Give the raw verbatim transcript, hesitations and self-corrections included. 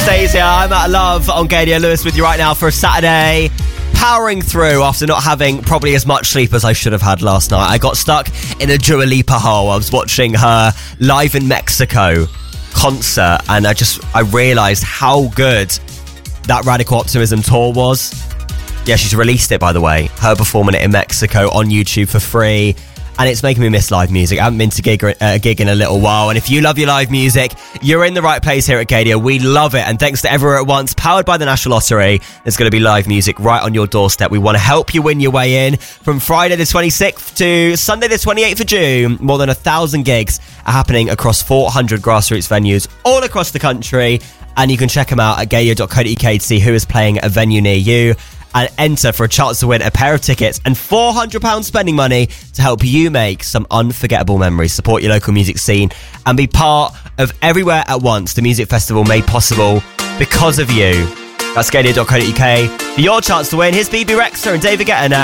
Stays here. I'm at Love on Gadia. Lewis with you right now for a Saturday. Powering through after not having probably as much sleep as I should have had last night. I got stuck in a Dua Lipa hole. I was watching her live in Mexico concert and I just, I realised how good that Radical Optimism tour was. Yeah, she's released it, by the way. Her performing it in Mexico on YouTube for free. And it's making me miss live music. I haven't been to gig, uh, a gig in a little while. And if you love your live music, you're in the right place here at Gadia. We love it. And thanks to Everywhere at Once, powered by the National Lottery, there's going to be live music right on your doorstep. We want to help you win your way in. From Friday the twenty-sixth to Sunday the twenty-eighth of June, more than a thousand gigs are happening across four hundred grassroots venues all across the country. And you can check them out at gadia dot co dot uk to see who is playing at a venue near you. And enter for a chance to win a pair of tickets and four hundred pounds spending money to help you make some unforgettable memories. Support your local music scene and be part of Everywhere at Once, the music festival made possible because of you. That's gadia dot co dot uk for your chance to win. Here's B B Rexha and David Guetta now.